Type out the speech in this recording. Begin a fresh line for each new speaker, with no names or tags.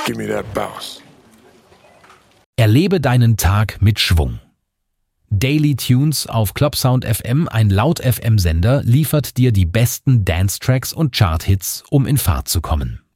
Give me that bounce.
Erlebe deinen Tag mit Schwung. Daily Tunes auf Clubsound FM, ein Laut-FM-Sender, liefert dir die besten Dance-Tracks und Chart-Hits, um in Fahrt zu kommen.